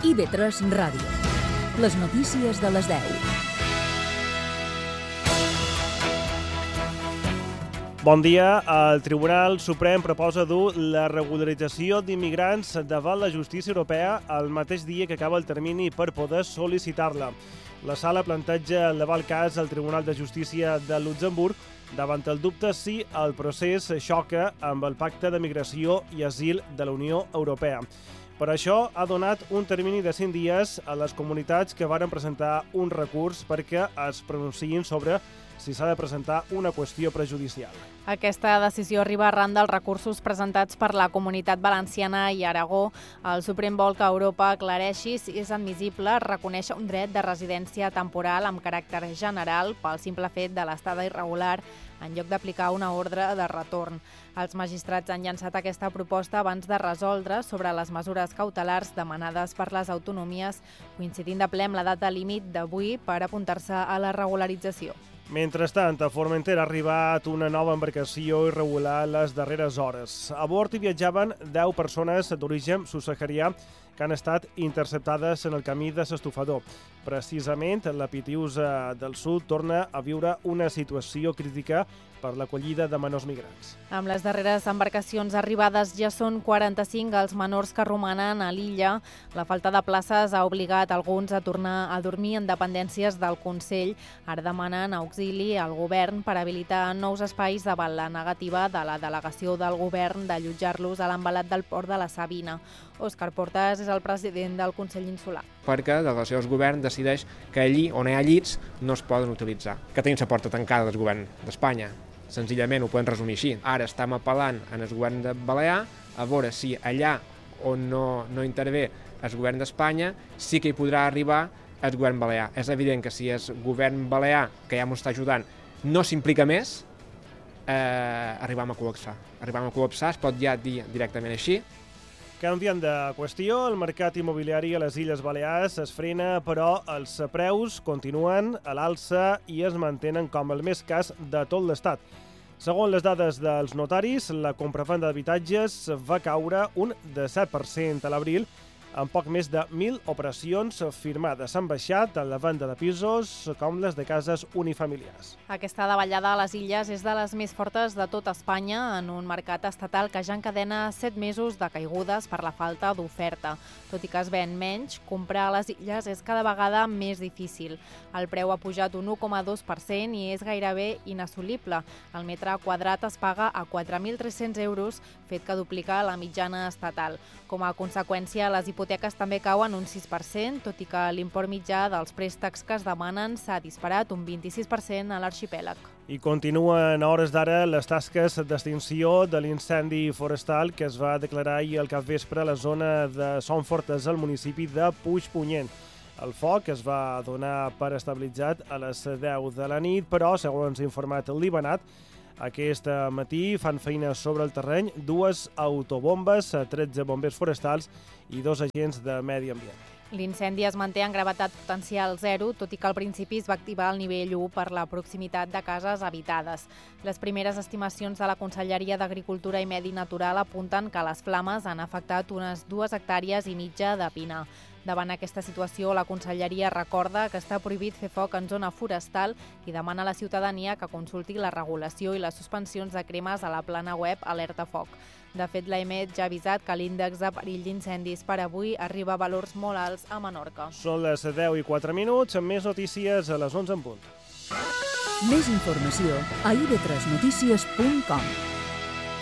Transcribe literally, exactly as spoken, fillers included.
I V tres Ràdio. Les notícies de les deu. Bon dia. El Tribunal Suprem proposa dur la regularització d'immigrants davant la justícia europea el mateix dia que acaba el termini per poder sol·licitar-la. La sala planteja elevar el cas al Tribunal de Justícia de Luxemburg davant el dubte si el procés xoca amb el Pacte de Migració i Asil de la Unió Europea. Per això ha donat un termini de cinc dies a les comunitats que varen presentar un recurs perquè es pronunciïn sobre si s'ha de presentar una qüestió prejudicial. Aquesta decisió arriba arran dels recursos presentats per la Comunitat Valenciana i Aragó. El Suprem vol que Europa aclareixi si és admissible reconèixer un dret de residència temporal amb caràcter general pel simple fet de l'estada irregular en lloc d'aplicar una ordre de retorn. Els magistrats han llançat aquesta proposta abans de resoldre sobre les mesures cautelars demanades per les autonomies, coincidint de ple amb la data límit d'avui per apuntar-se a la regularització. Mentrestant, a Formentera ha arribat una nova embarcació irregular les darreres hores. A bord hi viatjaven deu persones d'origen subsaharià que han estat interceptades en el camí de l'Estufador. Precisament, la Pitiusa del Sud torna a viure una situació crítica per l'acollida de menors migrants. Amb les darreres embarcacions arribades ja són quaranta-cinc els menors que romanen a l'illa. La falta de places ha obligat alguns a tornar a dormir en dependències del Consell. Ara demanen auxili al govern per habilitar nous espais davant la negativa de la delegació del govern d'allotjar-los a l'embalat del port de la Sabina. Òscar Portas és el president del Consell Insular. Perquè la delegació del govern decideix que allí on hi ha llits no es poden utilitzar, que tenim la porta tancada del govern d'Espanya. Senzillament ho podem resumir així. Ara estem apel·lant en el govern de Balear a veure si allà on no, no intervé el govern d'Espanya sí que hi podrà arribar el govern balear. És evident que si el govern balear, que ja ens està ajudant, no s'implica més, eh, arribam a col·lapsar. Arribam a col·lapsar, es pot ja dir directament així. Canviant de qüestió, el mercat immobiliari a les Illes Balears es frena, però els preus continuen a l'alça i es mantenen com el més cas de tot l'Estat. Segons les dades dels notaris, la compravenda d'habitatges va caure un disset per cent a l'abril, amb poc més de mil operacions firmades. Han baixat tant la venda de pisos com les de cases unifamiliars. Aquesta davallada a les illes és de les més fortes de tot Espanya en un mercat estatal que ja encadena set mesos de caigudes per la falta d'oferta. Tot i que es ven menys, comprar a les illes és cada vegada més difícil. El preu ha pujat un u coma dos per cent i és gairebé inassolible. El metre quadrat es paga a quatre mil tres-cents euros, fet que duplica la mitjana estatal. Com a conseqüència, les hipoteques també cauen un sis per cent, tot i que l'import mitjà dels préstecs que es demanen s'ha disparat un vint-i-sis per cent a l'arxipèlag. I continuen a hores d'ara les tasques d'extinció de l'incendi forestal que es va declarar ahir al capvespre a la zona de Son Fortes, al municipi de Puigpunyent. El foc es va donar per estabilitzat a les deu de la nit, però, segons ha informat el Libanat, aquest matí fan feina sobre el terreny dues autobombes, tretze bombers forestals i dos agents de medi ambient. L'incendi es manté en gravetat potencial zero, tot i que al principi es va activar el nivell u per la proximitat de cases habitades. Les primeres estimacions de la Conselleria d'Agricultura i Medi Natural apunten que les flames han afectat unes dues hectàrees i mitja de pinar. Davant aquesta situació, la Conselleria recorda que està prohibit fer foc en zona forestal i demana a la ciutadania que consulti la regulació i les suspensions de cremes a la plana web Alerta Foc. De fet, l'A E M E T ja ha avisat que l'índex de perill d'incendis per avui arriba a valors molt alts a Menorca. Són les deu i quatre minuts, amb més notícies a les onze en punt. Més informació a i ve tres notícies punt com.